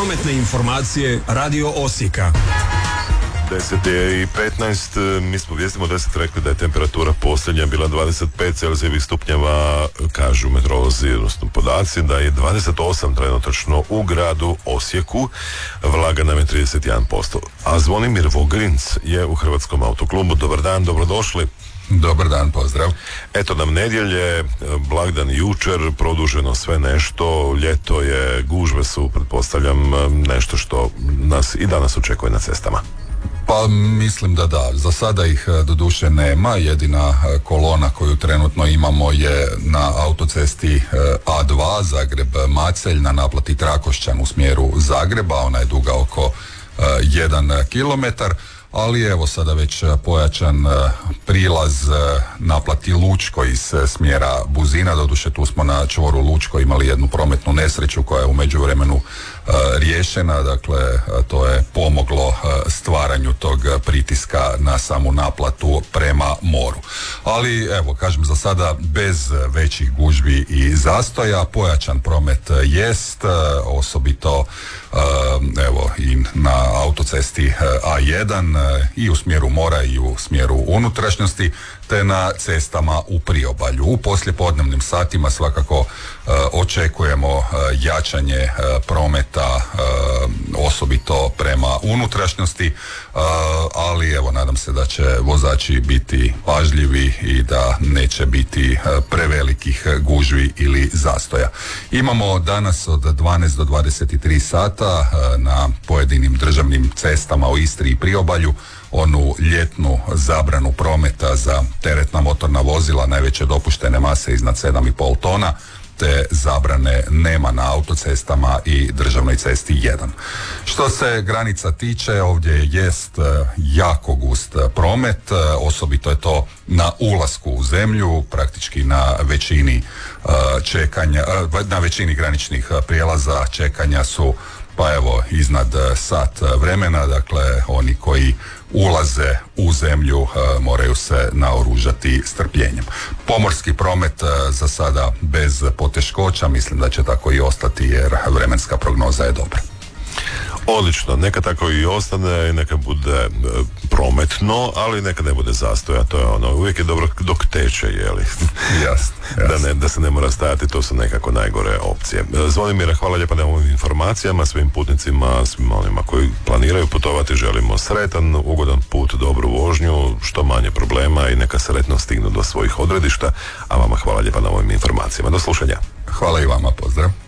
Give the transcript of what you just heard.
Prometne informacije Radio Osijeka. 10:15, mi smo vijestima 10 rekli da je temperatura posljednja bila 25 celzijevih stupnjeva, kažu meteorolozi, odnosno podaci, da je 28 trenutačno u gradu Osijeku, vlaga nam je 31%. A Zvonimir Vogrinc je u Hrvatskom autoklubu. Dobar dan, dobrodošli. Dobar dan, pozdrav. Eto nam nedjelje, blagdan jučer, produženo sve nešto, ljeto je, gužve su, pretpostavljam, nešto što nas i danas očekuje na cestama. Pa mislim da. Za sada ih doduše nema. Jedina kolona koju trenutno imamo je na autocesti A2 Zagreb-Macelj na naplati Trakošćan u smjeru Zagreba. Ona je duga oko 1 kilometar. Ali evo sada već pojačan prilaz naplati Lučko iz smjera Buzina. Doduše tu smo na čvoru Lučko imali jednu prometnu nesreću koja je u međuvremenu riješena, dakle to je pomoglo stvaranju tog pritiska na samu naplatu prema moru. Ali evo, kažem, za sada bez većih gužvi i zastoja. Pojačan promet jest, osobito evo i na autocesti A1 i u smjeru mora i u smjeru unutrašnjosti, te na cestama u priobalju. U poslijepodnevnim satima svakako očekujemo jačanje prometa, osobito prema unutrašnjosti, ali evo, nadam se da će vozači biti pažljivi i da neće biti prevelikih gužvi ili zastoja. Imamo danas od 12 do 23 sata na pojedinim državnim cestama u Istri i priobalju onu ljetnu zabranu prometa za teretna motorna vozila najveće dopuštene mase iznad 7,5 tona. Te zabrane nema na autocestama i državnoj cesti 1. Što se granica tiče, ovdje jest jako gust promet, osobito je to na ulasku u zemlju, praktički na većini čekanja, na većini graničnih prijelaza čekanja su pa evo iznad sat vremena, dakle oni koji ulaze u zemlju moraju se naoružati strpljenjem. Pomorski promet za sada bez poteškoća, mislim da će tako i ostati jer vremenska prognoza je dobra. Odlično, neka tako i ostane i neka bude prometno, ali neka ne bude zastoja, to je ono, uvijek je dobro dok teče, jeli? Jasno. Da se ne mora stajati, to su nekako najgore opcije. Zvonimire, hvala lijepa na ovim informacijama, svim putnicima, svim onima koji planiraju putovati, želimo sretan, ugodan put, dobru vožnju, što manje problema i neka sretno stignu do svojih odredišta, a vama hvala lijepa na ovim informacijama. Do slušanja. Hvala i vama, pozdrav.